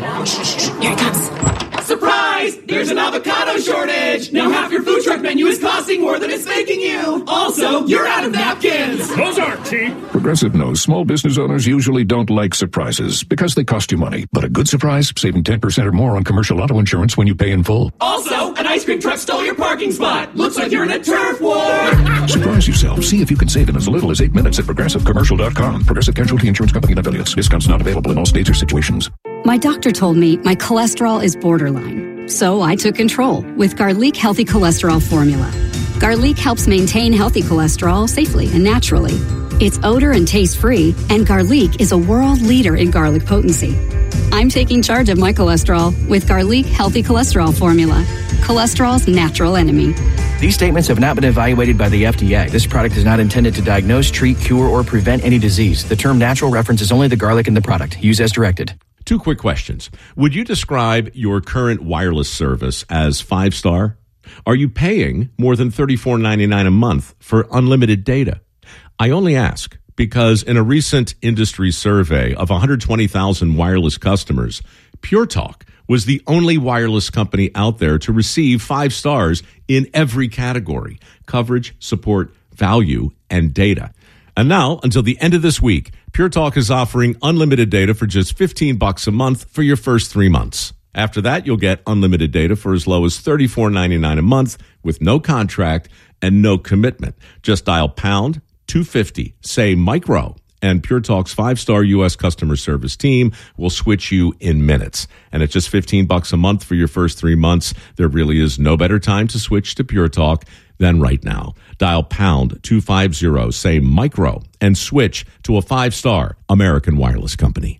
Here it comes. Surprise! There's an avocado shortage! Now half your food truck menu is costing more than it's making you! Also, you're out of napkins! Those aren't cheap! Progressive knows small business owners usually don't like surprises because they cost you money. But a good surprise, saving 10% or more on commercial auto insurance when you pay in full. Also, an ice cream truck stole your parking spot! Looks like you're in a turf war! Surprise yourself. See if you can save in as little as 8 minutes at ProgressiveCommercial.com. Progressive Casualty Insurance Company and affiliates. Discounts not available in all states or situations. My doctor told me my cholesterol is borderline. So I took control with Garlic Healthy Cholesterol Formula. Garlic helps maintain healthy cholesterol safely and naturally. It's odor and taste free, and Garlic is a world leader in garlic potency. I'm taking charge of my cholesterol with Garlic Healthy Cholesterol Formula. Cholesterol's natural enemy. These statements have not been evaluated by the FDA. This product is not intended to diagnose, treat, cure, or prevent any disease. The term natural references only the garlic in the product. Use as directed. 2 quick questions. Would you describe your current wireless service as 5-star? Are you paying more than $34.99 a month for unlimited data? I only ask because in a recent industry survey of 120,000 wireless customers, Pure Talk was the only wireless company out there to receive 5 stars in every category: coverage, support, value, and data. And now, until the end of this week, Pure Talk is offering unlimited data for just $15 a month for your first 3 months. After that, you'll get unlimited data for as low as $34.99 a month with no contract and no commitment. Just dial pound 250, say micro, and Pure Talk's 5-star U.S. customer service team will switch you in minutes. And at just $15 a month for your first 3 months, there really is no better time to switch to Pure Talk than right now. Dial pound 250, say micro, and switch to a 5-star American wireless company.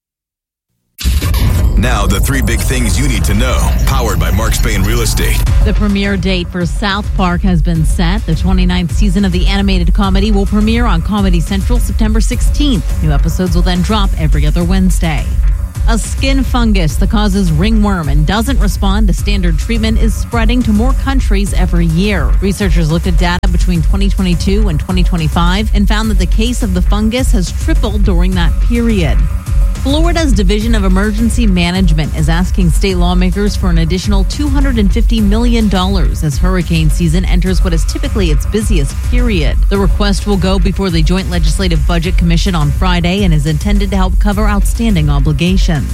Now, the 3 big things you need to know, powered by Mark Spain Real Estate. The premiere date for South Park has been set. The 29th season of the animated comedy will premiere on Comedy Central September 16th. New episodes will then drop every other Wednesday. A skin fungus that causes ringworm and doesn't respond to standard treatment is spreading to more countries every year. Researchers looked at data between 2022 and 2025 and found that the case of the fungus has tripled during that period. Florida's Division of Emergency Management is asking state lawmakers for an additional $250 million as hurricane season enters what is typically its busiest period. The request will go before the Joint Legislative Budget Commission on Friday and is intended to help cover outstanding obligations.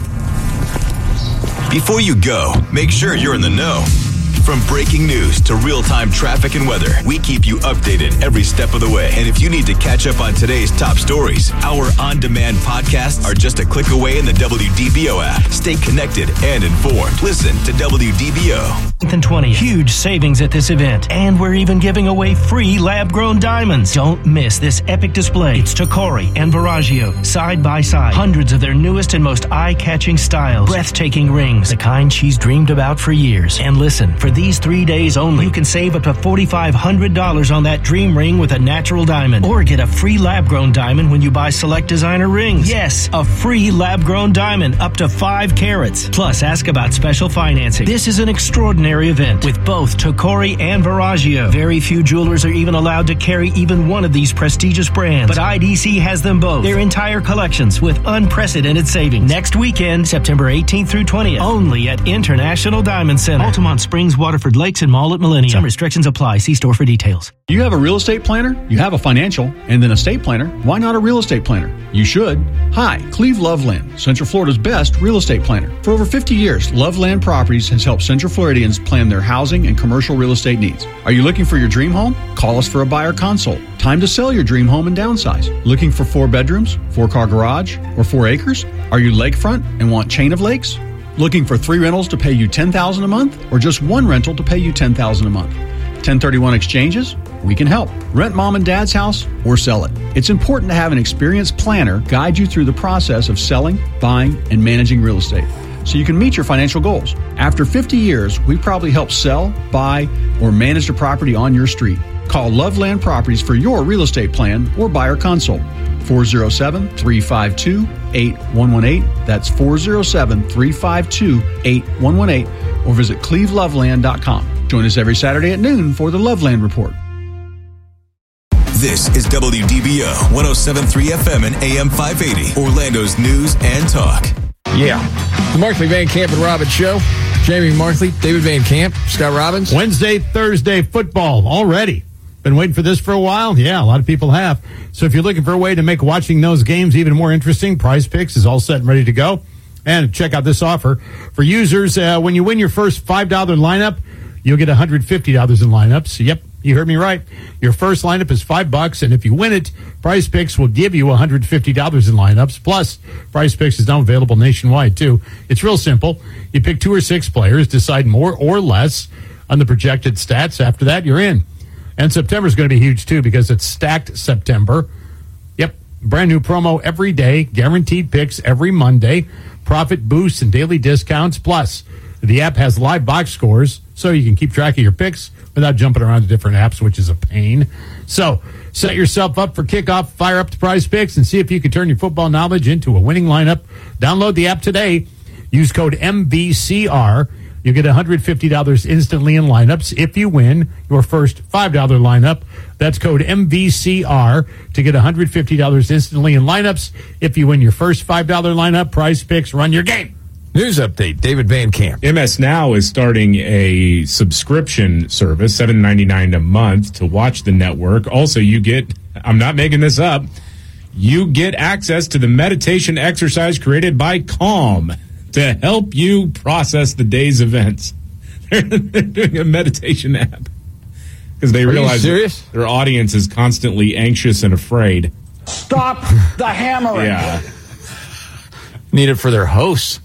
Before you go, make sure you're in the know. From breaking news to real-time traffic and weather, we keep you updated every step of the way. And if you need to catch up on today's top stories, our on-demand podcasts are just a click away in the WDBO app. Stay connected and informed. Listen to WDBO. Than 20 huge savings at this event, and we're even giving away free lab-grown diamonds. Don't miss this epic display. It's Tacori and Verragio side by side. Hundreds of their newest and most eye-catching styles, breathtaking rings, the kind she's dreamed about for years. And listen, for these 3 days only, you can save up to $4,500 on that dream ring with a natural diamond, or get a free lab-grown diamond when you buy select designer rings. Yes, a free lab-grown diamond up to 5 carats. Plus, ask about special financing. This is an extraordinary event with both Tacori and Verragio. Very few jewelers are even allowed to carry even one of these prestigious brands, but IDC has them both. Their entire collections with unprecedented savings. Next weekend, September 18th through 20th, only at International Diamond Center, Altamont Springs, Waterford Lakes, and Mall at Millennium. Some restrictions apply. See store for details. You have a real estate planner, you have a financial, and then a estate planner. Why not a real estate planner? You should. Hi, Cleve Loveland, Central Florida's best real estate planner. For over 50 years, Loveland Properties has helped Central Floridians plan their housing and commercial real estate needs. Are you looking for your dream home? Call us for a buyer consult. Time to sell your dream home and downsize. Looking for 4 bedrooms, 4-car garage, or 4 acres? Are you lakefront and want chain of lakes? Looking for 3 rentals to pay you $10,000 a month, or just 1 rental to pay you $10,000 a month? 1031 exchanges? We can help. Rent mom and dad's house or sell it. It's important to have an experienced planner guide you through the process of selling, buying, and managing real estate so you can meet your financial goals. After 50 years, we probably help sell, buy, or manage the property on your street. Call Loveland Properties for your real estate plan or buyer consult. 407-352-8118. That's 407-352-8118. Or visit cleveloveland.com. Join us every Saturday at noon for the Loveland Report. This is WDBO 107.3 FM and AM 580, Orlando's news and talk. Yeah. The Markley, Van Camp, and Robbins Show. Jamie Markley, David Van Camp, Scott Robbins. Wednesday, Thursday football already. Been waiting for this for a while? Yeah, a lot of people have. So if you're looking for a way to make watching those games even more interesting, Prize Picks is all set and ready to go. And check out this offer. For users, when you win your first $5 lineup, you'll get $150 in lineups. Yep, you heard me right. Your first lineup is $5, and if you win it, Prize Picks will give you $150 in lineups. Plus, Prize Picks is now available nationwide, too. It's real simple. You pick 2 or 6 players, decide more or less on the projected stats. After that, you're in. And September is going to be huge, too, because it's Stacked September. Yep, brand new promo every day, guaranteed picks every Monday, profit boosts and daily discounts. Plus, the app has live box scores, so you can keep track of your picks without jumping around to different apps, which is a pain. So, set yourself up for kickoff, fire up the Prize Picks, and see if you can turn your football knowledge into a winning lineup. Download the app today. Use code MVCR. You get $150 instantly in lineups if you win your first $5 lineup. That's code MVCR to get $150 instantly in lineups if you win your first $5 lineup. Prize Picks, run your game. News update, David Van Camp. MS Now is starting a subscription service, $7.99 a month to watch the network. Also, you get, I'm not making this up, you get access to the meditation exercise created by Calm to help you process the day's events. They're doing a meditation app because they realize their audience is constantly anxious and afraid. Stop the hammering. Yeah. Need it for their hosts.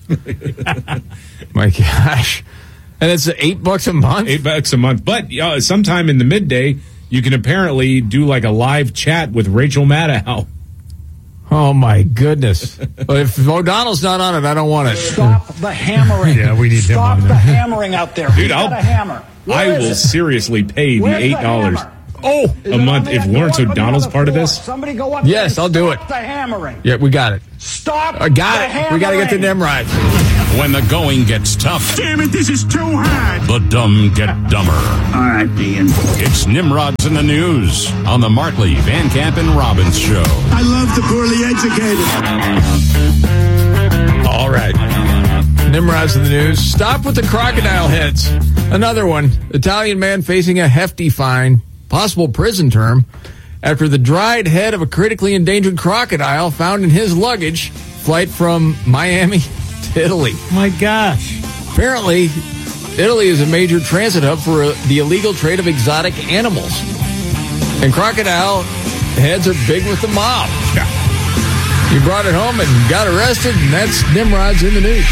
My gosh. And it's $8 a month? $8 a month. But sometime in the midday, you can apparently do like a live chat with Rachel Maddow. Oh, my goodness. But if O'Donnell's not on it, I don't want it. Stop the hammering. Yeah, we need him on Stop there. the hammering out there. Dude, I'll hammer. I will seriously pay the $8 a month if Lawrence O'Donnell's part of this. Somebody go up Yes, I'll do it. Stop the hammering. Yeah, we got it. Stop I got it. We got to get to Nimrod. When the going gets tough. Damn it, this is too hard. The dumb get dumber. All right, Dean. It's Nimrod's in the News on the Markley, Van Camp, and Robbins Show. I love the poorly educated. All right. Nimrod's in the News. Stop with the crocodile heads. Another one. Italian man facing a hefty fine, possible prison term, after the dried head of a critically endangered crocodile found in his luggage, flight from Miami to Italy. My gosh. Apparently, Italy is a major transit hub for the illegal trade of exotic animals. And crocodile heads are big with the mob. He brought it home and got arrested, and that's Nimrod's in the News.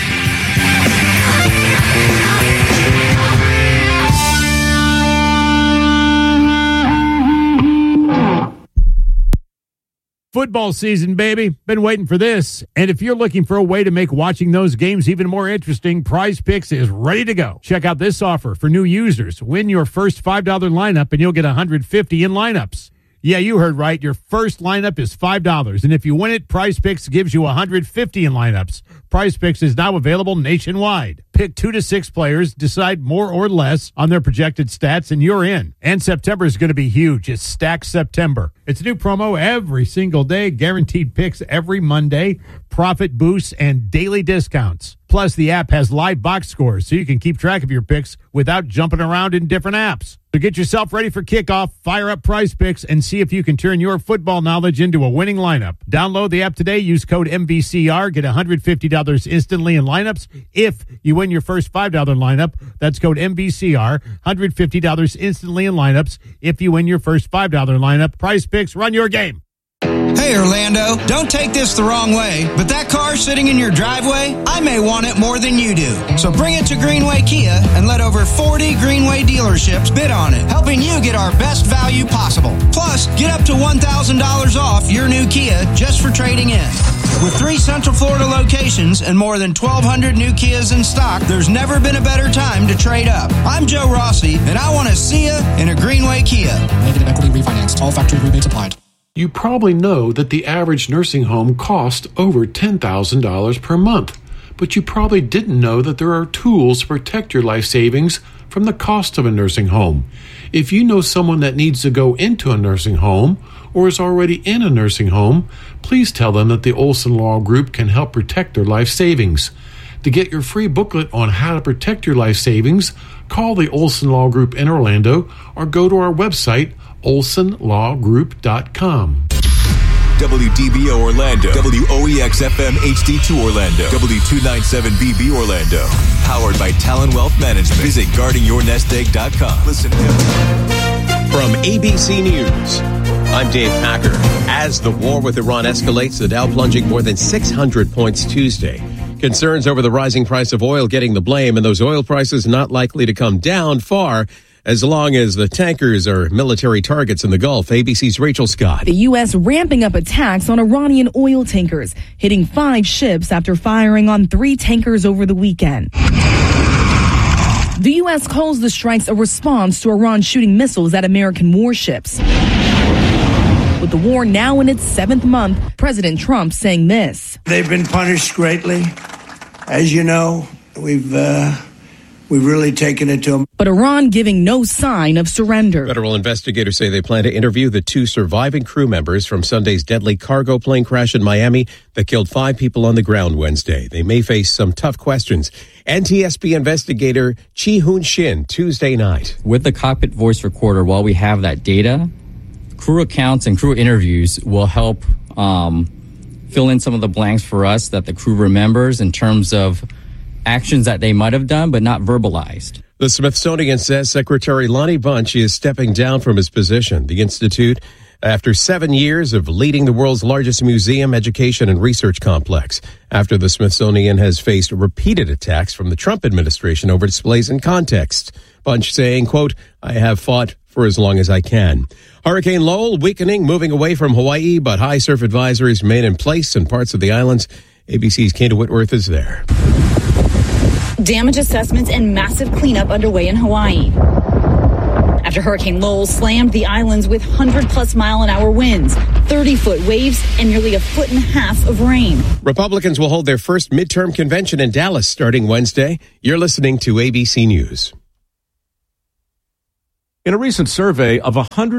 Football season, baby. Been waiting for this. And if you're looking for a way to make watching those games even more interesting, Prize Picks is ready to go. Check out this offer for new users. Win your first $5 lineup and you'll get $150 in lineups. Yeah, you heard right. Your first lineup is $5. And if you win it, Prize Picks gives you $150 in lineups. Prize Picks is now available nationwide. Pick 2 to 6 players, decide more or less on their projected stats, and you're in. And September is going to be huge. It's Stacked September. It's a new promo every single day, guaranteed picks every Monday, profit boosts, and daily discounts. Plus, the app has live box scores, so you can keep track of your picks without jumping around in different apps. So get yourself ready for kickoff, fire up Prize Picks, and see if you can turn your football knowledge into a winning lineup. Download the app today, use code MVCR, get $150 instantly in lineups. If you win your first $5 lineup, that's code MVCR, $150 instantly in lineups. If you win your first $5 lineup, Prize Picks, run your game. Hey, Orlando, don't take this the wrong way, but that car sitting in your driveway, I may want it more than you do. So bring it to Greenway Kia and let over 40 Greenway dealerships bid on it, helping you get our best value possible. Plus, get up to $1,000 off your new Kia just for trading in. With 3 Central Florida locations and more than 1,200 new Kias in stock, there's never been a better time to trade up. I'm Joe Rossi, and I want to see you in a Greenway Kia. Negative equity refinance. All factory rebates applied. You probably know that the average nursing home costs over $10,000 per month, but you probably didn't know that there are tools to protect your life savings from the cost of a nursing home. If you know someone that needs to go into a nursing home or is already in a nursing home, please tell them that the Olson Law Group can help protect their life savings. To get your free booklet on how to protect your life savings, call the Olson Law Group in Orlando or go to our website, olsonlawgroup.com. WDBO Orlando, WOEX-FM HD2 Orlando, W297BB Orlando. Powered by Talon Wealth Management. Visit guardingyournestegg.com. Listen from ABC News, I'm Dave Packer. As the war with Iran escalates, the Dow plunging more than 600 points Tuesday. Concerns over the rising price of oil getting the blame, and those oil prices not likely to come down far as long as the tankers are military targets in the Gulf. ABC's Rachel Scott. The U.S. ramping up attacks on Iranian oil tankers, hitting 5 ships after firing on 3 tankers over the weekend. The U.S. calls the strikes a response to Iran shooting missiles at American warships. With the war now in its 7th month, President Trump saying this. They've been punished greatly. As you know, we've really taken it to them. But Iran giving no sign of surrender. Federal investigators say they plan to interview the 2 surviving crew members from Sunday's deadly cargo plane crash in Miami that killed 5 people on the ground Wednesday. They may face some tough questions. NTSB investigator Chi Hoon Shin Tuesday night. With the cockpit voice recorder, while we have that data, crew accounts and crew interviews will help fill in some of the blanks for us that the crew remembers in terms of actions that they might have done but not verbalized. The Smithsonian says Secretary Lonnie Bunch is stepping down from his position. The Institute, after 7 years of leading the world's largest museum, education, and research complex, after the Smithsonian has faced repeated attacks from the Trump administration over displays and context. Bunch saying, quote, "I have fought for as long as I can." Hurricane Lowell weakening, moving away from Hawaii, but high surf advisories remain in place in parts of the islands. ABC's Kanda Whitworth is there. Damage assessments and massive cleanup underway in Hawaii after Hurricane Lowell slammed the islands with 100-plus mile-an-hour winds, 30-foot waves, and nearly 1.5 feet of rain. Republicans will hold their first midterm convention in Dallas starting Wednesday. You're listening to ABC News. In a recent survey of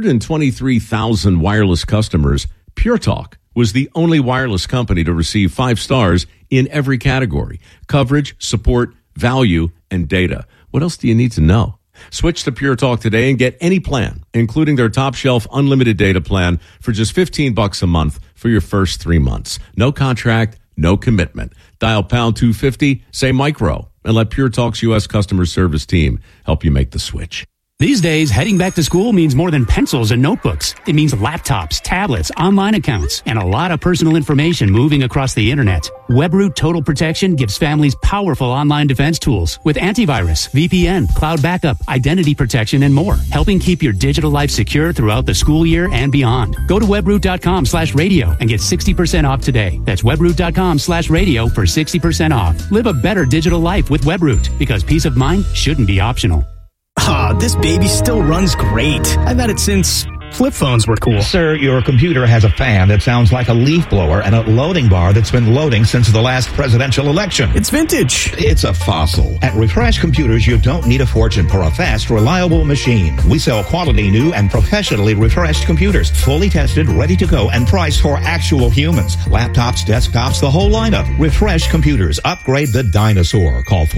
123,000 wireless customers, Pure Talk was the only wireless company to receive 5 stars in every category: coverage, support, value, and data. What else do you need to know? Switch to Pure Talk today and get any plan, including their top shelf unlimited data plan for just $15 a month for your first 3 months. No contract, no commitment. Dial pound 250, say micro, and let Pure Talk's U.S. customer service team help you make the switch. These days, heading back to school means more than pencils and notebooks. It means laptops, tablets, online accounts, and a lot of personal information moving across the internet. WebRoot Total Protection gives families powerful online defense tools with antivirus, VPN, cloud backup, identity protection, and more, helping keep your digital life secure throughout the school year and beyond. Go to webroot.com/radio and get 60% off today. That's webroot.com/radio for 60% off. Live a better digital life with WebRoot, because peace of mind shouldn't be optional. This baby still runs great. I've had it since flip phones were cool. Sir, your computer has a fan that sounds like a leaf blower and a loading bar that's been loading since the last presidential election. It's vintage. It's a fossil. At Refresh Computers, you don't need a fortune for a fast, reliable machine. We sell quality new and professionally refreshed computers, fully tested, ready to go, and priced for actual humans. Laptops, desktops, the whole lineup. Refresh Computers. Upgrade the dinosaur. Call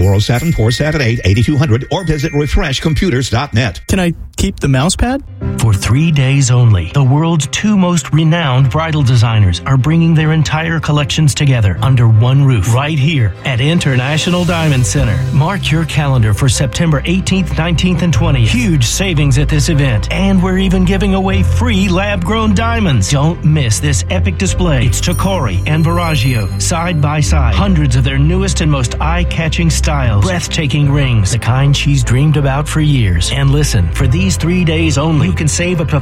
407-478-8200 or visit refreshcomputers.net. Can I keep the mouse pad? For 3 days only, the world's 2 most renowned bridal designers are bringing their entire collections together under one roof right here at International Diamond Center. Mark your calendar for September 18th, 19th, and 20th. Huge savings at this event, and we're even giving away free lab-grown diamonds. Don't miss this epic display. It's Tacori and Verragio side by side. Hundreds of their newest and most eye-catching styles. Breathtaking rings, the kind she's dreamed about for years. And listen, for these 3 days only, you can save up to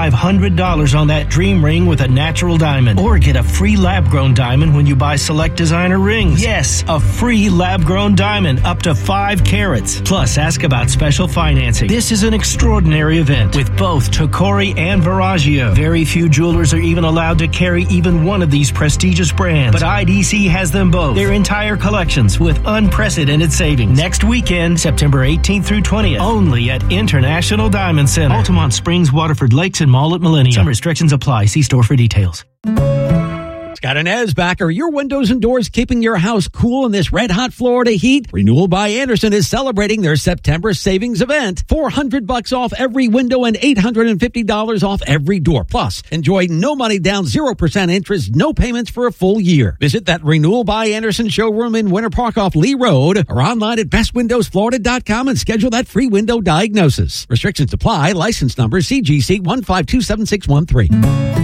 $4,500 on that dream ring with a natural diamond, or get a free lab-grown diamond when you buy select designer rings. Yes, a free lab-grown diamond up to 5 carats. Plus, ask about special financing. This is an extraordinary event with both Tacori and Verragio. Very few jewelers are even allowed to carry even one of these prestigious brands, but IDC has them both. Their entire collections with unprecedented savings. Next weekend, September 18th through 20th, only at International Diamond Center, Altamont Springs, Waterford Lakes, and Mall at Millennium. Some restrictions apply. See store for details. Got an ESBAC? Are your windows and doors keeping your house cool in this red-hot Florida heat? Renewal by Andersen is celebrating their September savings event. $400 off every window and $850 off every door. Plus, enjoy no money down, 0% interest, no payments for a full year. Visit that Renewal by Andersen showroom in Winter Park off Lee Road or online at bestwindowsflorida.com and schedule that free window diagnosis. Restrictions apply. License number CGC 1527613.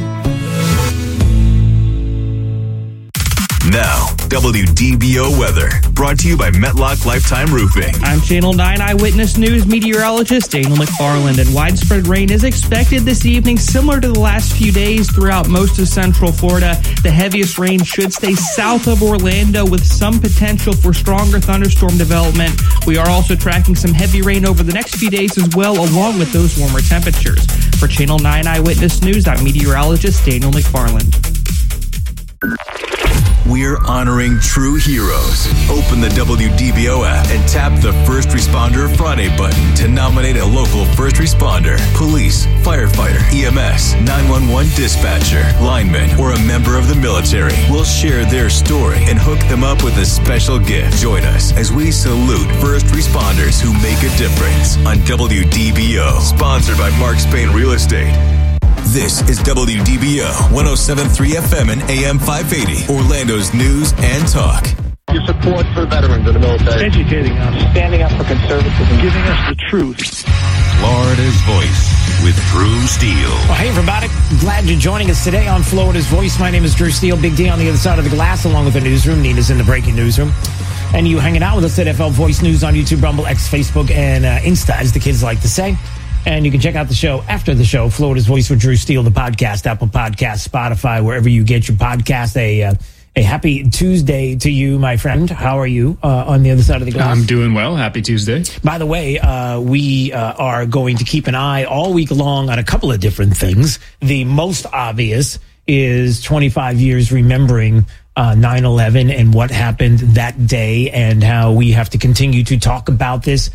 Now, WDBO weather, brought to you by Metlock Lifetime Roofing. I'm Channel 9 Eyewitness News meteorologist Daniel McFarland, and widespread rain is expected this evening, similar to the last few days throughout most of central Florida. The heaviest rain should stay south of Orlando with some potential for stronger thunderstorm development. We are also tracking some heavy rain over the next few days as well, along with those warmer temperatures. For Channel 9 Eyewitness News, I'm meteorologist Daniel McFarland. We're honoring true heroes. Open the WDBO app and tap the First Responder Friday button to nominate a local first responder, police, firefighter, EMS, 911 dispatcher, lineman, or a member of the military. We'll share their story and hook them up with a special gift. Join us as we salute first responders who make a difference on WDBO. Sponsored by Mark Spain Real Estate. This is WDBO 107.3 FM and AM 580, Orlando's news and talk. Your support for veterans in the military. Educating us, standing up for conservatism, giving us the truth. Florida's Voice with Drew Steele. Well, hey, everybody. Glad you're joining us today on Florida's Voice. My name is Drew Steele. Big D on the other side of the glass, along with the newsroom. Nina's in the breaking newsroom. And you hanging out with us at FL Voice News on YouTube, Rumble, X, Facebook, and Insta, as the kids like to say. And you can check out the show after the show, Florida's Voice with Drew Steele, the podcast, Apple Podcasts, Spotify, wherever you get your podcast. A happy Tuesday to you, my friend. How are you on the other side of the glass? I'm doing well. Happy Tuesday. By the way, we are going to keep an eye all week long on a couple of different things. The most obvious is 25 years remembering 9/11 and what happened that day, and how we have to continue to talk about this.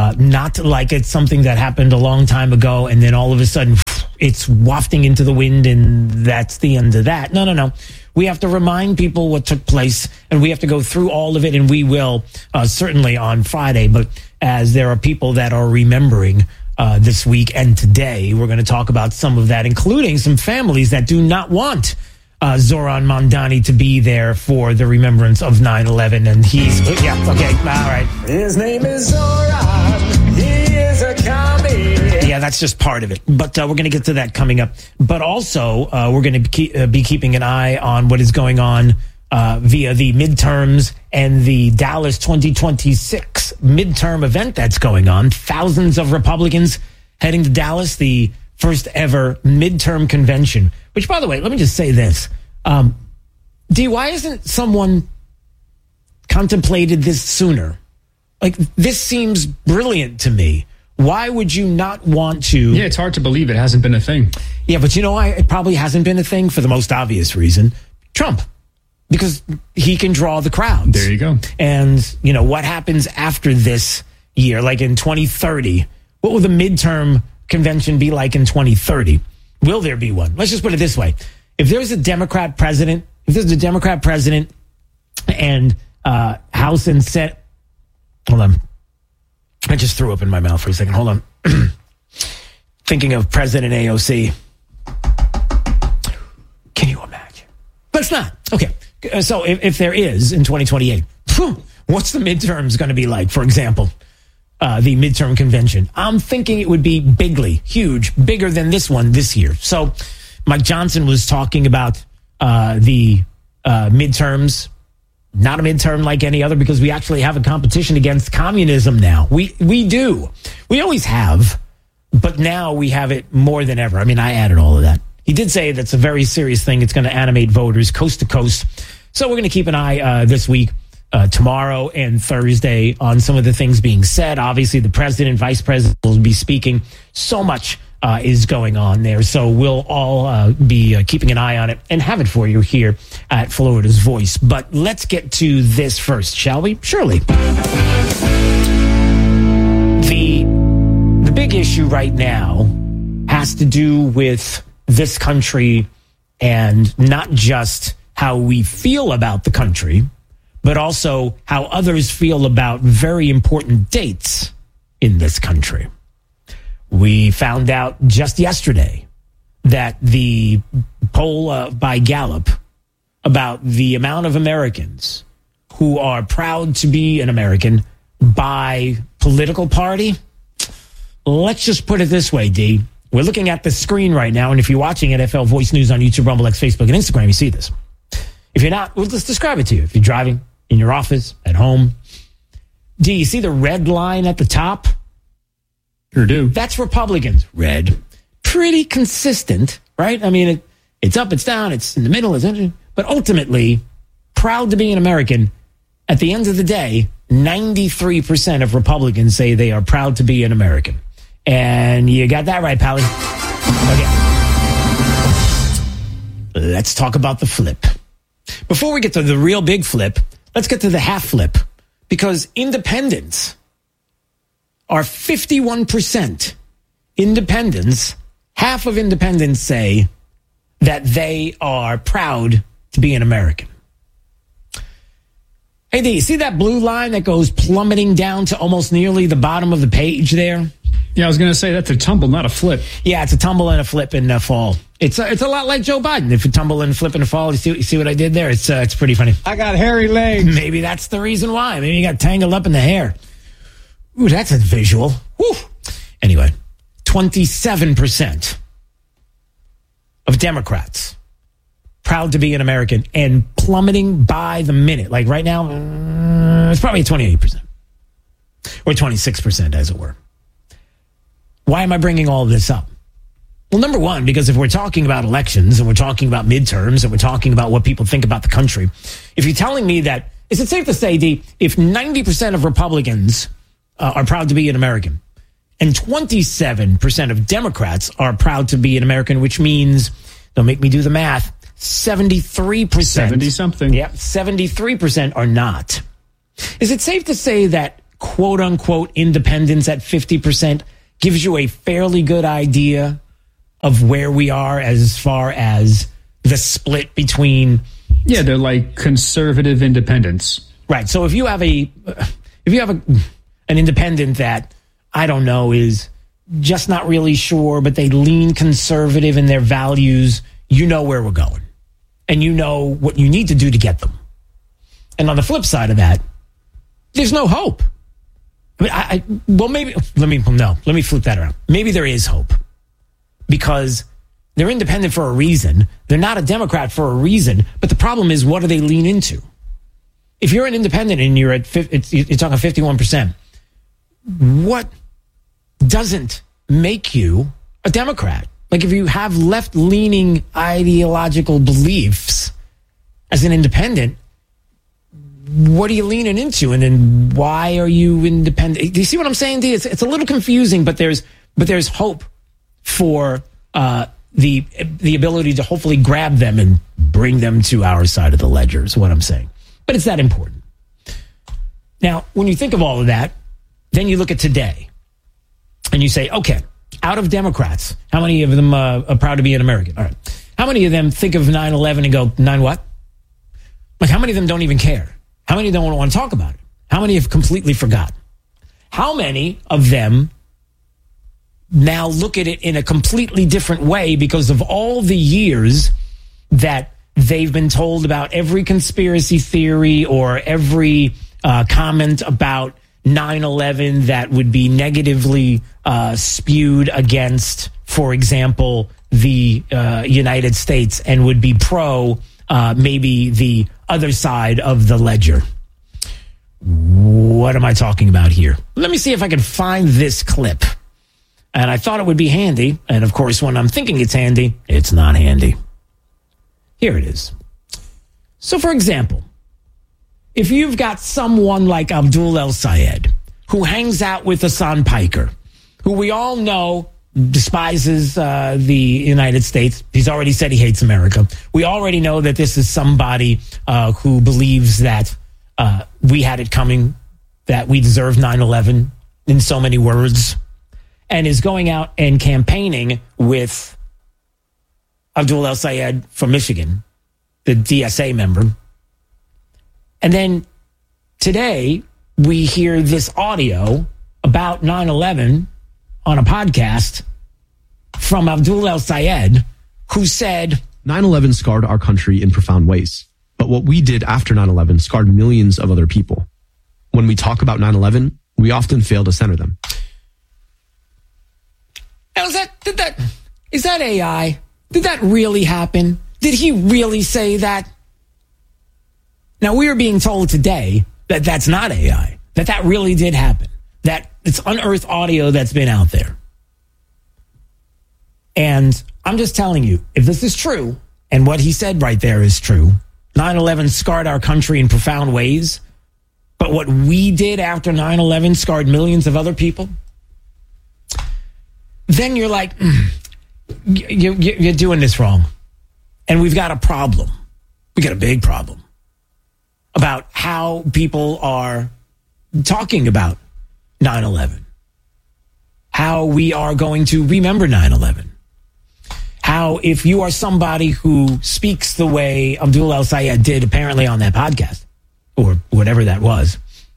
Not like it's something that happened a long time ago and then all of a sudden it's wafting into the wind and that's the end of that. No. We have to remind people what took place, and we have to go through all of it, and we will certainly on Friday. But as there are people that are remembering this week and today, we're going to talk about some of that, including some families that do not want Zoran Mondani to be there for the remembrance of 9/11. And he's, yeah, okay, all right. His name is Zoran. He is a commie. Yeah, that's just part of it. But we're going to get to that coming up. But also, we're going to be keeping an eye on what is going on via the midterms and the Dallas 2026 midterm event that's going on. Thousands of Republicans heading to Dallas, the first ever midterm convention. Which, by the way, let me just say this. D, why hasn't someone contemplated this sooner? Like, this seems brilliant to me. Why would you not want to? Yeah, it's hard to believe it hasn't been a thing. Yeah, but you know why it probably hasn't been a thing? For the most obvious reason. Trump. Because he can draw the crowds. There you go. And, you know, what happens after this year, like in 2030? What will the midterm convention be like in 2030? Will there be one? Let's just put it this way. If there's a Democrat president, and House and Senate, hold on. I just threw up in my mouth for a second. Hold on. Thinking of President AOC. Can you imagine? But it's not. Okay. So if there is in 2028, what's the midterms going to be like, for example? The midterm convention. I'm thinking it would be bigly, huge, bigger than this one this year. So Mike Johnson was talking about the midterms, not a midterm like any other, because we actually have a competition against communism now. We do. We always have, but now we have it more than ever. I mean, I added all of that. He did say that's a very serious thing. It's going to animate voters coast to coast. So we're going to keep an eye this week, tomorrow and Thursday, on some of the things being said. Obviously, the president, vice president will be speaking. So much is going on there. So we'll all be keeping an eye on it and have it for you here at Florida's Voice. But let's get to this first, shall we? Surely. The big issue right now has to do with this country, and not just how we feel about the country, but also how others feel about very important dates in this country. We found out just yesterday that the poll by Gallup about the amount of Americans who are proud to be an American by political party, let's just put it this way, D. We're looking at the screen right now, and if you're watching NFL Voice News on YouTube, Rumble X, Facebook, and Instagram, you see this. If you're not, let's describe it to you. If you're driving, in your office, at home, do you see the red line at the top? Sure do. That's Republicans. Red. Pretty consistent, right? I mean, it's up, it's down, it's in the middle, but ultimately, proud to be an American. At the end of the day, 93% of Republicans say they are proud to be an American. And you got that right, Pally. Okay. Let's talk about the flip. Before we get to the real big flip, let's get to the half flip. Because independents are 51%. Independents, half of independents say that they are proud to be an American. Hey, do you see that blue line that goes plummeting down to almost nearly the bottom of the page there? Yeah, I was going to say that's a tumble, not a flip. Yeah, it's a tumble and a flip in the fall. It's a lot like Joe Biden. If you tumble and flip in the fall, you see what I did there? It's pretty funny. I got hairy legs. Maybe that's the reason why. Maybe you got tangled up in the hair. Ooh, that's a visual. Woo. Anyway, 27% of Democrats proud to be an American and plummeting by the minute. Like right now, it's probably 28% or 26%, as it were. Why am I bringing all of this up? Well, number one, because if we're talking about elections and we're talking about midterms and we're talking about what people think about the country, if you're telling me that, is it safe to say, D, if 90% of Republicans are proud to be an American and 27% of Democrats are proud to be an American, which means, don't make me do the math, 73%. 70-something. Yeah, 73% are not. Is it safe to say that, quote unquote, independence at 50% gives you a fairly good idea of where we are as far as the split between... Yeah, they're like conservative independents. Right. So if you have an independent that, I don't know, is just not really sure, but they lean conservative in their values, you know where we're going. And you know what you need to do to get them. And on the flip side of that, there's no hope. I mean, let me flip that around. Maybe there is hope because they're independent for a reason. They're not a Democrat for a reason. But the problem is, what do they lean into? If you're an independent and you're at, you're talking 51%, what doesn't make you a Democrat? Like if you have left-leaning ideological beliefs as an independent, what are you leaning into? And then why are you independent? Do you see what I'm saying, D? It's a little confusing, but there's hope for the ability to hopefully grab them and bring them to our side of the ledger is what I'm saying. But it's that important. Now, when you think of all of that, then you look at today and you say, okay, out of Democrats, how many of them are proud to be an American? All right. How many of them think of 9/11 and go, 9 what? Like, how many of them don't even care? How many don't want to talk about it? How many have completely forgotten? How many of them now look at it in a completely different way because of all the years that they've been told about every conspiracy theory or every comment about 9/11 that would be negatively spewed against, for example, the United States and would be pro maybe the other side of the ledger. What am I talking about here? Let me see if I can find this clip. And I thought it would be handy. And of course, when I'm thinking it's handy, it's not handy. Here it is. So for example, if you've got someone like Abdul El-Sayed, who hangs out with Hassan Piker, who we all know despises the United States. He's already said he hates America. We already know that this is somebody who believes that we had it coming, that we deserve 9/11 in so many words, and is going out and campaigning with Abdul El-Sayed from Michigan, the DSA member. And then today we hear this audio about 9/11 on a podcast from Abdul El-Sayed, who said, 9/11 scarred our country in profound ways. But what we did after 9/11 scarred millions of other people. When we talk about 9/11, we often fail to center them. Now, is that AI? Did that really happen? Did he really say that? Now, we are being told today that that's not AI, that really did happen, that it's unearthed audio that's been out there. And I'm just telling you, if this is true, and what he said right there is true, 9/11 scarred our country in profound ways, but what we did after 9/11 scarred millions of other people, then you're like, you're doing this wrong. And we've got a problem. We got a big problem about how people are talking about 9/11, how we are going to remember 9/11, how if you are somebody who speaks the way Abdul El-Sayed did apparently on that podcast, or whatever that was,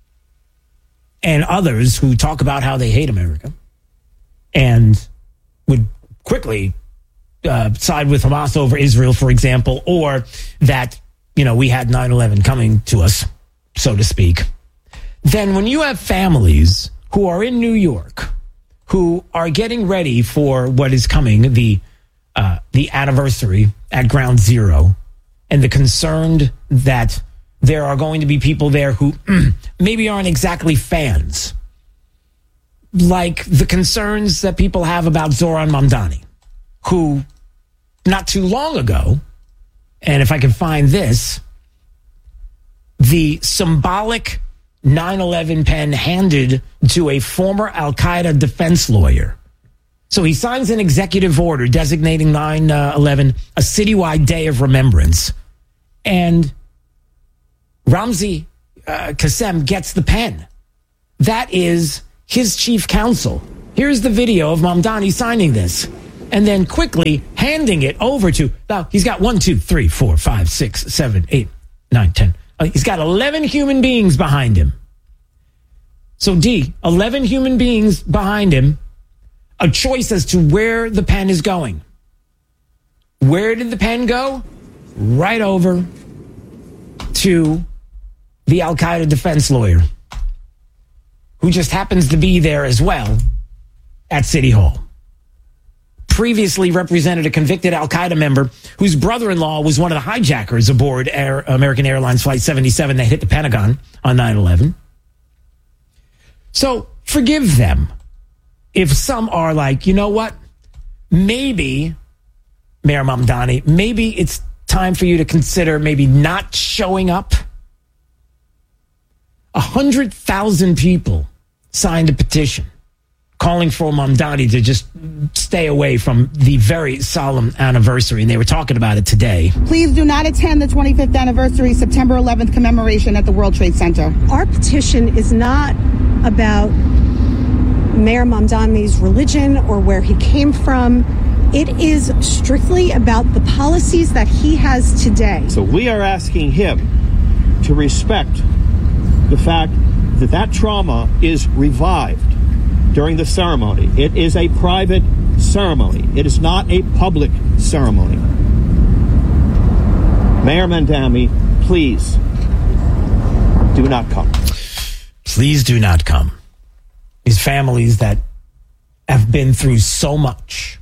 and others who talk about how they hate America and would quickly side with Hamas over Israel, for example, or that, we had 9/11 coming to us, so to speak. Then when you have families who are in New York, who are getting ready for what is coming, the anniversary at Ground Zero, and the concerned that there are going to be people there who maybe aren't exactly fans, like the concerns that people have about Zoran Mamdani, who not too long ago, and if I can find this, the symbolic 9/11 pen handed to a former Al-Qaeda defense lawyer. So he signs an executive order designating 9/11 a citywide day of remembrance. And Ramzi Qassem gets the pen. That is his chief counsel. Here's the video of Mamdani signing this. And then quickly handing it over to, now he's got 1, 2, 3, 4, 5, 6, 7, 8, 9, 10. He's got 11 human beings behind him. So 11 human beings behind him, a choice as to where the pen is going. Where did the pen go? Right over to the Al-Qaeda defense lawyer, who just happens to be there as well at City Hall. Previously represented a convicted Al-Qaeda member whose brother-in-law was one of the hijackers aboard American Airlines Flight 77 that hit the Pentagon on 9/11. So forgive them if some are like, you know what? Maybe, Mayor Mamdani, maybe it's time for you to consider maybe not showing up. 100,000 people signed a petition calling for Mamdani to just stay away from the very solemn anniversary. And they were talking about it today. Please do not attend the 25th anniversary September 11th commemoration at the World Trade Center. Our petition is not about Mayor Mamdani's religion or where he came from. It is strictly about the policies that he has today. So we are asking him to respect the fact that that trauma is revived during the ceremony. It is a private ceremony. It is not a public ceremony. Mayor Mamdani, please do not come. Please do not come. These families that have been through so much,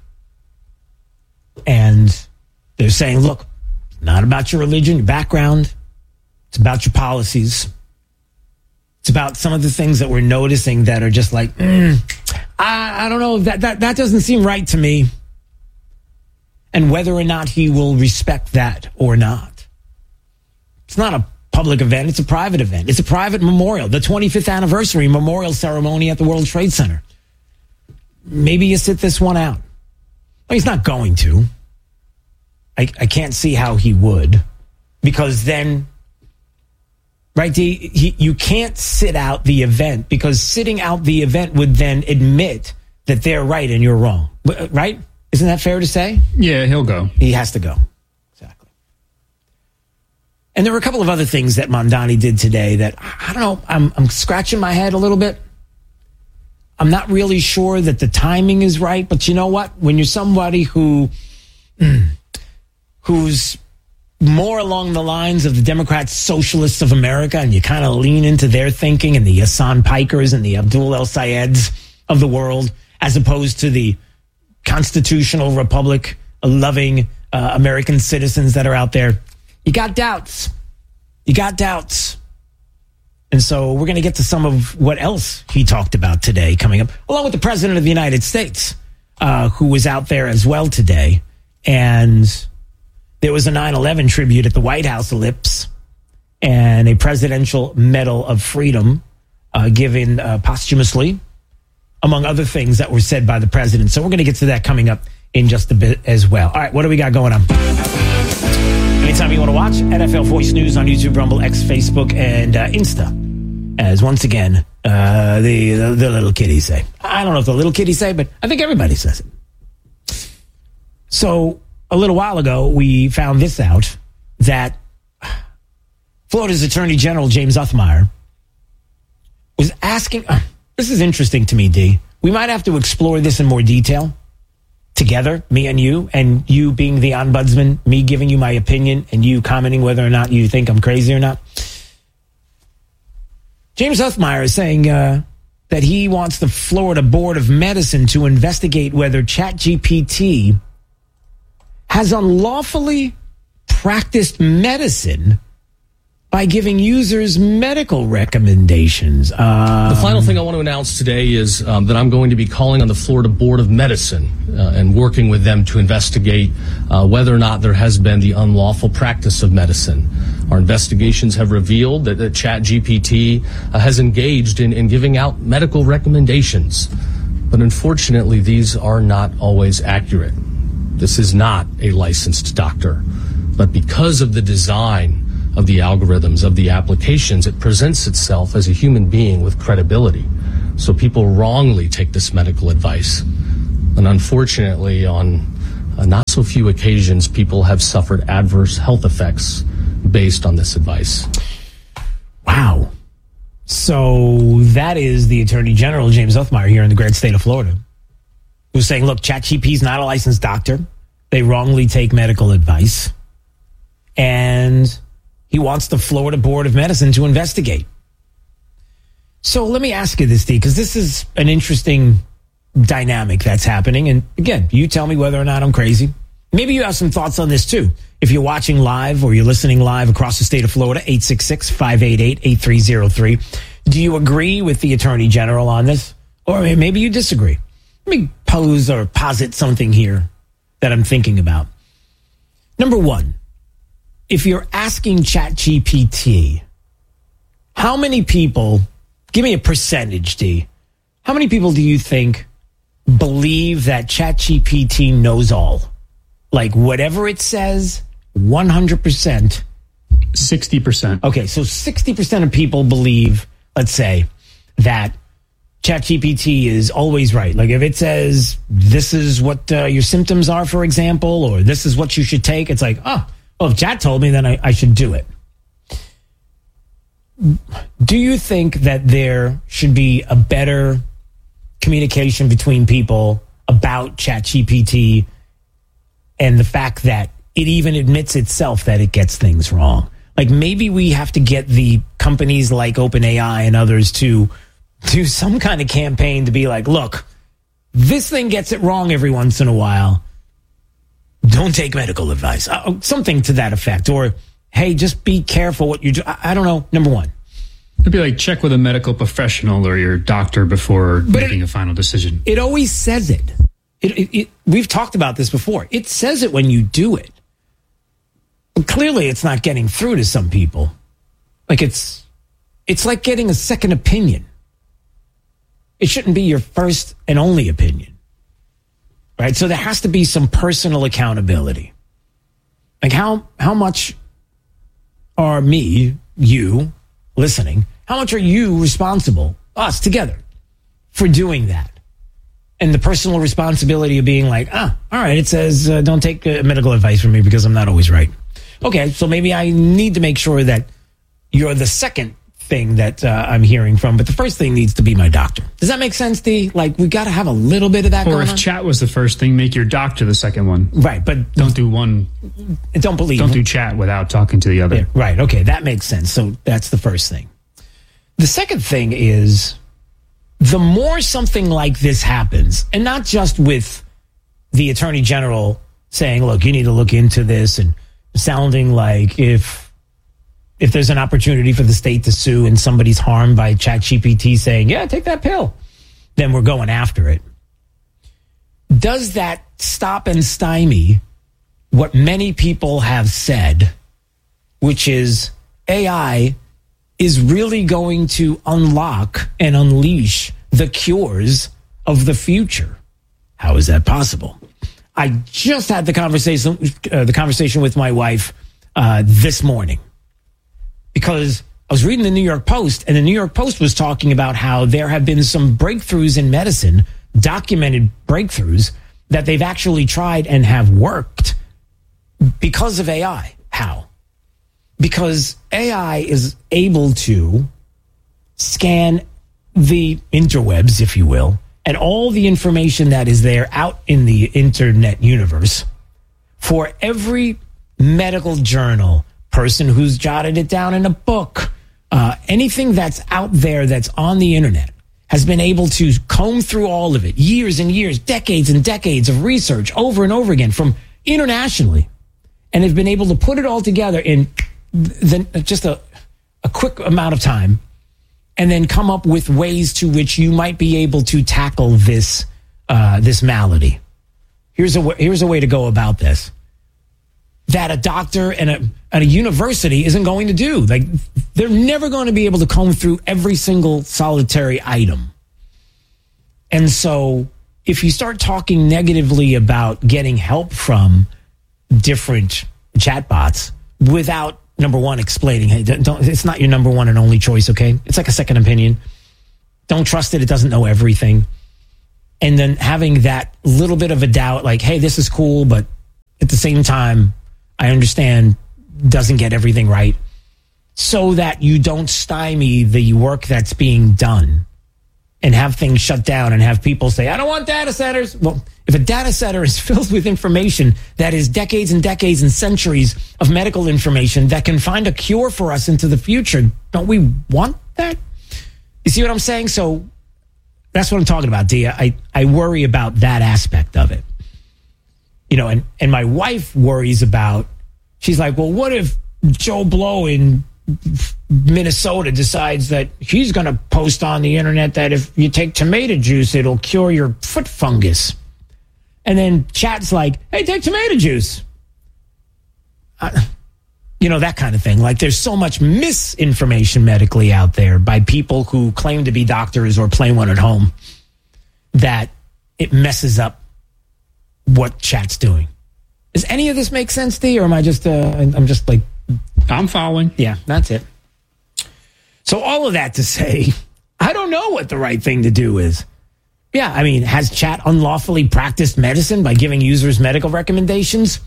and they're saying, look, it's not about your religion, your background. It's about your policies. It's about some of the things that we're noticing that are just like, I don't know, that doesn't seem right to me. And whether or not he will respect that or not. It's not a public event, it's a private event. It's a private memorial, the 25th anniversary memorial ceremony at the World Trade Center. Maybe you sit this one out. Well, he's not going to. I can't see how he would, because then, right, you can't sit out the event, because sitting out the event would then admit that they're right and you're wrong. Right? Isn't that fair to say? Yeah, he'll go. He has to go. Exactly. And there were a couple of other things that Mamdani did today that, I don't know, I'm scratching my head a little bit. I'm not really sure that the timing is right, but you know what? When you're somebody who's more along the lines of the Democrat Socialists of America, and you kind of lean into their thinking, and the Hassan Pikers and the Abdul El Sayeds of the world, as opposed to the constitutional republic loving American citizens that are out there, you got doubts. You got doubts. And so we're going to get to some of what else he talked about today coming up, along with the President of the United States, who was out there as well today. And there was a 9/11 tribute at the White House ellipse and a Presidential Medal of Freedom given posthumously, among other things that were said by the president. So we're going to get to that coming up in just a bit as well. All right, what do we got going on? Anytime you want to watch, NFL Voice News on YouTube, Rumble, X, Facebook, and Insta. As once again, the little kiddies say. I don't know if the little kiddies say, but I think everybody says it. So a little while ago, we found this out, that Florida's Attorney General, James Othmeier, was asking... this is interesting to me, D. We might have to explore this in more detail together, me and you being the ombudsman, me giving you my opinion, and you commenting whether or not you think I'm crazy or not. James Othmeier is saying that he wants the Florida Board of Medicine to investigate whether ChatGPT has unlawfully practiced medicine by giving users medical recommendations. The final thing I want to announce today is that I'm going to be calling on the Florida Board of Medicine and working with them to investigate whether or not there has been the unlawful practice of medicine. Our investigations have revealed that ChatGPT has engaged in giving out medical recommendations. But unfortunately, these are not always accurate. This is not a licensed doctor. But because of the design of the algorithms, of the applications, it presents itself as a human being with credibility. So people wrongly take this medical advice. And unfortunately, on not so few occasions, people have suffered adverse health effects based on this advice. Wow. So that is the Attorney General, James Othmeier, here in the great state of Florida, who's saying, look, ChatGPT is not a licensed doctor. They wrongly take medical advice. And he wants the Florida Board of Medicine to investigate. So let me ask you this, D, because this is an interesting dynamic that's happening. And again, you tell me whether or not I'm crazy. Maybe you have some thoughts on this too. If you're watching live or you're listening live across the state of Florida, 866-588-8303. Do you agree with the Attorney General on this? Or maybe you disagree. Let me pose or posit something here that I'm thinking about. Number one, if you're asking ChatGPT, how many people, give me a percentage, D, how many people do you think believe that ChatGPT knows all? Like whatever it says, 100%. 60%. Okay, so 60% of people believe, let's say, that ChatGPT is always right. Like if it says this is what your symptoms are, for example, or this is what you should take, it's like, oh, well, if Chat told me, then I should do it. Do you think that there should be a better communication between people about ChatGPT and the fact that it even admits itself that it gets things wrong? Like maybe we have to get the companies like OpenAI and others to do some kind of campaign to be like, look, this thing gets it wrong every once in a while. Don't take medical advice. Something to that effect. Or, hey, just be careful what you do. I don't know. Number one. It'd be like check with a medical professional or your doctor before making a final decision. It always says it. We've talked about this before. It says it when you do it. But clearly it's not getting through to some people. Like it's like getting a second opinion. It shouldn't be your first and only opinion. Right? So there has to be some personal accountability. Like how much are me, you, listening, how much are you responsible, us together, for doing that? And the personal responsibility of being like, all right, it says don't take medical advice from me because I'm not always right. Okay, so maybe I need to make sure that you're the second thing that I'm hearing from, but the first thing needs to be my doctor. Does that make sense, D? Like, we got to have a little bit of that or going if on. chat was the first thing, make your doctor the second one. Right, but don't do one. Don't do chat without talking to the other. Yeah, right, okay, that makes sense. So that's the first thing. The second thing is, the more something like this happens, and not just with the Attorney General saying, look, you need to look into this, and sounding like if there's an opportunity for the state to sue and somebody's harmed by ChatGPT saying, yeah, take that pill, then we're going after it. Does that stop and stymie what many people have said, which is AI is really going to unlock and unleash the cures of the future? How is that possible? I just had the conversation with my wife this morning, because I was reading the New York Post, and the New York Post was talking about how there have been some breakthroughs in medicine, documented breakthroughs, that they've actually tried and have worked because of AI. How? Because AI is able to scan the interwebs, if you will, and all the information that is there out in the internet universe for every medical journal, person who's jotted it down in a book, anything that's out there that's on the internet, has been able to comb through all of it, years and years, decades and decades of research over and over again from internationally, and have been able to put it all together in just a quick amount of time, and then come up with ways to which you might be able to tackle this malady. Here's a way to go about this that a doctor and a university isn't going to do. Like, they're never going to be able to comb through every single solitary item. And so if you start talking negatively about getting help from different chatbots without, number one, explaining, hey, it's not your number one and only choice, okay? It's like a second opinion. Don't trust it. It doesn't know everything. And then having that little bit of a doubt, like, hey, this is cool, but at the same time, I understand doesn't get everything right, so that you don't stymie the work that's being done and have things shut down and have people say, I don't want data centers. Well, if a data center is filled with information that is decades and decades and centuries of medical information that can find a cure for us into the future, don't we want that? You see what I'm saying? So that's what I'm talking about, Dia. I worry about that aspect of it. You know, and my wife worries about, she's like, well, what if Joe Blow in Minnesota decides that he's going to post on the internet that if you take tomato juice, it'll cure your foot fungus. And then chat's like, hey, take tomato juice. You know, that kind of thing. Like, there's so much misinformation medically out there by people who claim to be doctors or play one at home that it messes up what chat's doing. Does any of this make sense to you, or am I just, I'm just like... I'm following. Yeah, that's it. So all of that to say, I don't know what the right thing to do is. Yeah, I mean, has chat unlawfully practiced medicine by giving users medical recommendations?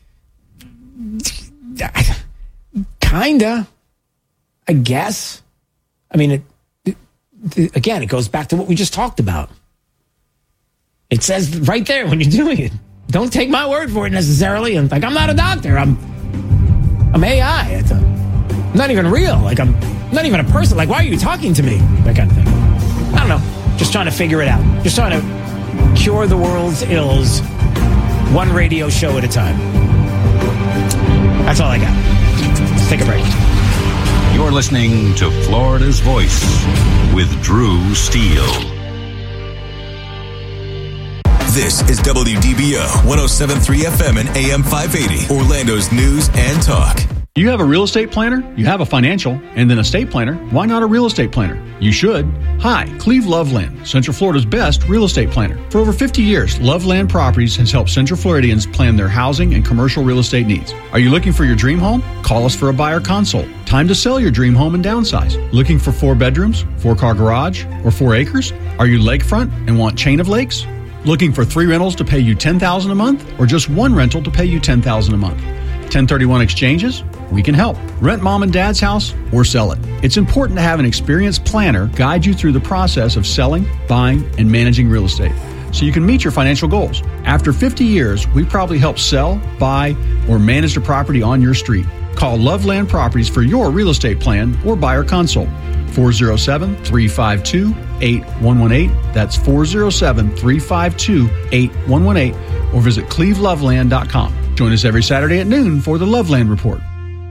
Kinda, I guess. I mean, again, it goes back to what we just talked about. It says right there when you're doing it. Don't take my word for it necessarily. And like, I'm not a doctor. I'm AI. I'm not even real. Like, I'm not even a person. Like, why are you talking to me? That kind of thing. I don't know. Just trying to figure it out. Just trying to cure the world's ills one radio show at a time. That's all I got. Let's take a break. You're listening to Florida's Voice with Drew Steele. This is WDBO 107.3 FM and AM 580, Orlando's news and talk. You have a real estate planner, you have a financial, and then a estate planner. Why not a real estate planner? You should. Hi, Cleve Loveland, Central Florida's best real estate planner. For over 50 years, Loveland Properties has helped Central Floridians plan their housing and commercial real estate needs. Are you looking for your dream home? Call us for a buyer consult. Time to sell your dream home and downsize. Looking for 4 bedrooms, 4-car garage, or 4 acres? Are you lakefront and want chain of lakes? Looking for 3 rentals to pay you $10,000 a month, or just 1 rental to pay you $10,000 a month? 1031 exchanges? We can help. Rent mom and dad's house or sell it. It's important to have an experienced planner guide you through the process of selling, buying, and managing real estate so you can meet your financial goals. After 50 years, we probably helped sell, buy, or manage the property on your street. Call Loveland Properties for your real estate plan or buyer consult. 407-352-8118. That's 407-352-8118. Or visit cleveloveland.com. Join us every Saturday at noon for the Loveland Report.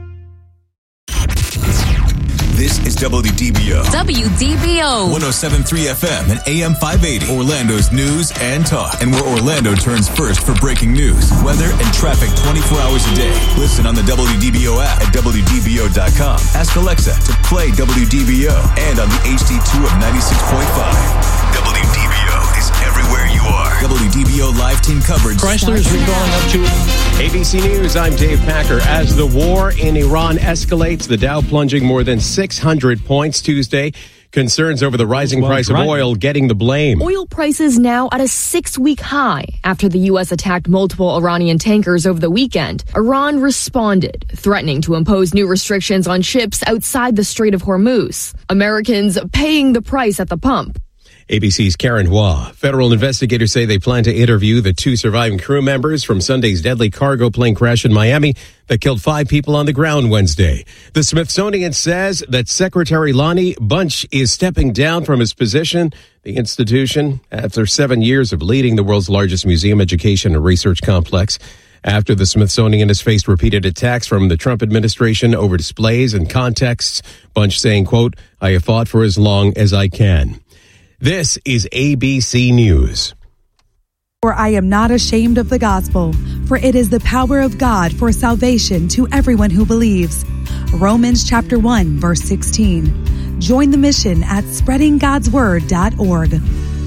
This is WDBO. WDBO. 107.3 FM and AM 580. Orlando's news and talk. And where Orlando turns first for breaking news, weather, and traffic 24 hours a day. Listen on the WDBO app at WDBO.com. Ask Alexa to play WDBO and on the HD2 of 96.5. WDBO is everywhere you are. WDBO live team coverage. Chrysler is recalling up to ABC News. I'm Dave Packer. As the war in Iran escalates, the Dow plunging more than 600 points Tuesday. Concerns over the rising price of oil getting the blame. Oil prices now at a 6-week high after the U.S. attacked multiple Iranian tankers over the weekend. Iran responded, threatening to impose new restrictions on ships outside the Strait of Hormuz. Americans paying the price at the pump. ABC's Karen Hua. Federal investigators say they plan to interview the 2 surviving crew members from Sunday's deadly cargo plane crash in Miami that killed 5 people on the ground Wednesday. The Smithsonian says that Secretary Lonnie Bunch is stepping down from his position. The institution, after 7 years of leading the world's largest museum, education, and research complex, after the Smithsonian has faced repeated attacks from the Trump administration over displays and contexts, Bunch saying, quote, "I have fought for as long as I can." This is ABC News. For I am not ashamed of the gospel, for it is the power of God for salvation to everyone who believes. Romans chapter 1, verse 16. Join the mission at spreadinggodsword.org.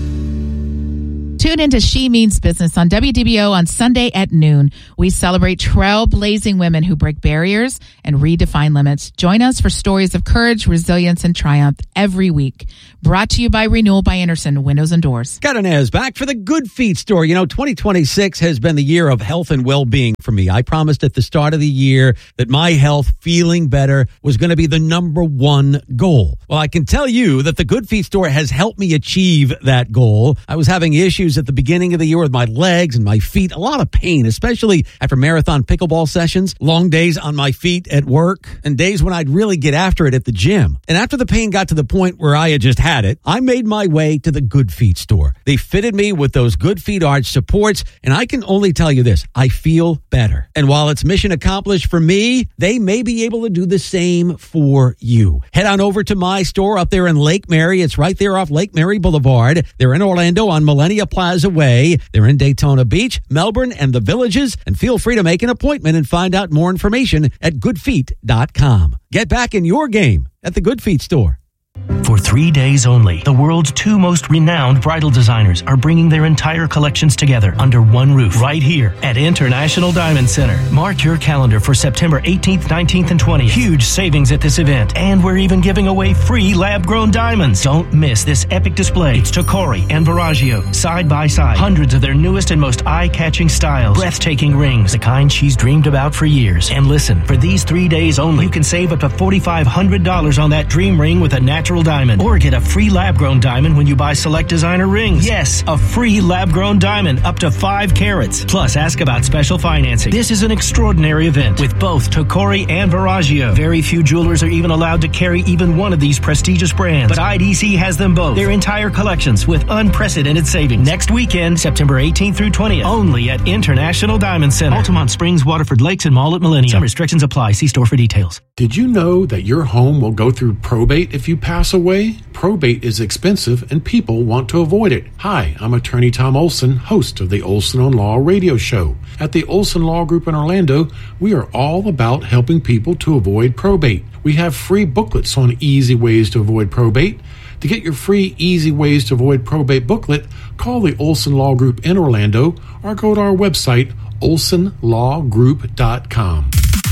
Tune into She Means Business on WDBO on Sunday at noon. We celebrate trailblazing women who break barriers and redefine limits. Join us for stories of courage, resilience, and triumph every week. Brought to you by Renewal by Anderson Windows and Doors. Got Inez back for the Good Feet store. 2026 has been the year of health and well-being for me. I promised at the start of the year that my health, feeling better, was going to be the number one goal. Well, I can tell you that the Good Feet store has helped me achieve that goal. I was having issues at the beginning of the year with my legs and my feet, a lot of pain, especially after marathon pickleball sessions, long days on my feet at work, and days when I'd really get after it at the gym. And after the pain got to the point where I had just had it, I made my way to the Good Feet store. They fitted me with those Good Feet arch supports, and I can only tell you this, I feel better. And while it's mission accomplished for me, they may be able to do the same for you. Head on over to my store up there in Lake Mary. It's right there off Lake Mary Boulevard. They're in Orlando on Millennia Plaza Way. They're in Daytona Beach, Melbourne, and the Villages. And feel free to make an appointment and find out more information at goodfeet.com. Get back in your game at the Good Feet store. For 3 days only, the world's 2 most renowned bridal designers are bringing their entire collections together under one roof right here at International Diamond Center. Mark your calendar for September 18th, 19th, and 20th. Huge savings at this event, and we're even giving away free lab-grown diamonds. Don't miss this epic display. It's Tocori and Verragio, side by side. Hundreds of their newest and most eye-catching styles. Breathtaking rings, the kind she's dreamed about for years. And listen, for these 3 days only, you can save up to $4,500 on that dream ring with a natural diamond, or get a free lab-grown diamond when you buy select designer rings. Yes, a free lab-grown diamond up to 5 carats. Plus, ask about special financing. This is an extraordinary event with both Tocori and Verragio. Very few jewelers are even allowed to carry even one of these prestigious brands, but IDC has them both. Their entire collections with unprecedented savings. Next weekend, September 18th through 20th, only at International Diamond Center. Altamont Springs, Waterford Lakes, and Mall at Millennium. Some restrictions apply. See store for details. Did you know that your home will go through probate if you pass away? Probate is expensive and people want to avoid it. Hi, I'm attorney Tom Olson, host of the Olson on Law radio show. At the Olson Law Group in Orlando, we are all about helping people to avoid probate. We have free booklets on easy ways to avoid probate. To get your free Easy Ways to Avoid Probate booklet, call the Olson Law Group in Orlando or go to our website, olsonlawgroup.com.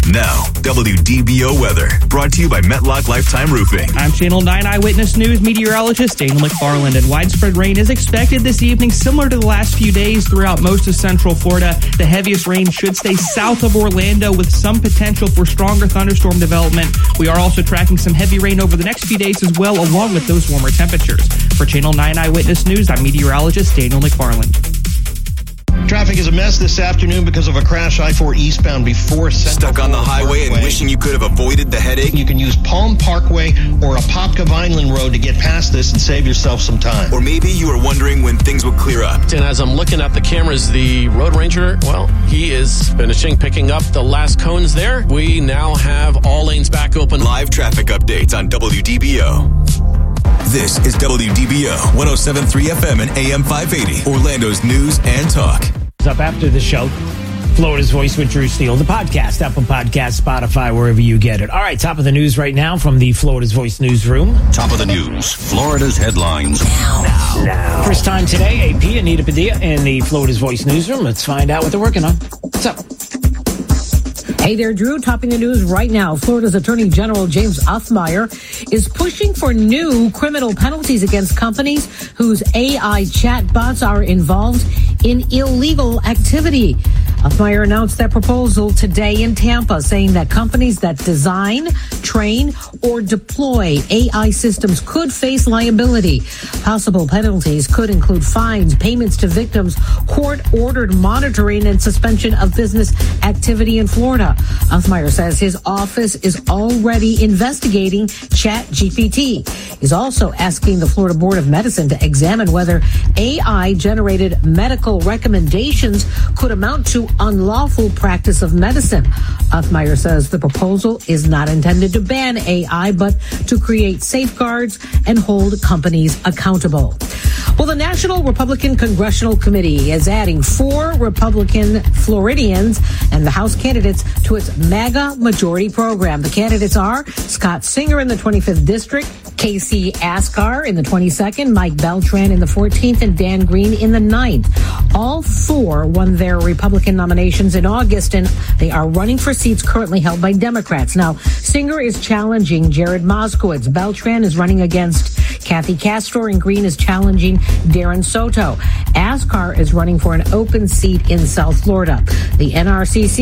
Now, WDBO weather, brought to you by Metlock Lifetime Roofing. I'm Channel 9 Eyewitness News meteorologist Daniel McFarland, and widespread rain is expected this evening, similar to the last few days throughout most of central Florida. The heaviest rain should stay south of Orlando with some potential for stronger thunderstorm development. We are also tracking some heavy rain over the next few days as well, along with those warmer temperatures. For Channel 9 Eyewitness News, I'm meteorologist Daniel McFarland. Traffic is a mess this afternoon because of a crash I-4 eastbound before Central. Stuck on the highway and wishing you could have avoided the headache? You can use Palm Parkway or Apopka Vineland Road to get past this and save yourself some time. Or maybe you were wondering when things would clear up. And as I'm looking at the cameras, the road ranger, well, he is finishing picking up the last cones there. We now have all lanes back open. Live traffic updates on WDBO. This is WDBO 107.3 FM and AM 580, Orlando's news and talk. Up after the show, Florida's Voice with Drew Steele, the podcast, Apple Podcast, Spotify, wherever you get it. All right, top of the news right now from the Florida's Voice newsroom. Top of the news, Florida's headlines. Now. First time today, AP, Anita Padilla in the Florida's Voice newsroom. Let's find out what they're working on. What's up? Hey there, Drew. Topping the news right now. Florida's Attorney General James Othmeyer is pushing for new criminal penalties against companies whose AI chatbots are involved in illegal activity. Othmeyer announced that proposal today in Tampa, saying that companies that design, train, or deploy AI systems could face liability. Possible penalties could include fines, payments to victims, court-ordered monitoring, and suspension of business activity in Florida. Othmeyer says his office is already investigating ChatGPT. He's also asking the Florida Board of Medicine to examine whether AI-generated medical recommendations could amount to unlawful practice of medicine. Othmeyer says the proposal is not intended to ban AI, but to create safeguards and hold companies accountable. Well, the National Republican Congressional Committee is adding 4 Republican Floridians and the House candidates to its MAGA majority program. The candidates are Scott Singer in the 25th District, Casey Askar in the 22nd, Mike Beltran in the 14th, and Dan Green in the 9th. All 4 won their Republican nominations in August, and they are running for seats currently held by Democrats. Now, Singer is challenging Jared Moskowitz. Beltran is running against Kathy Castor, and Green is challenging Darren Soto. Askar is running for an open seat in South Florida. The NRCC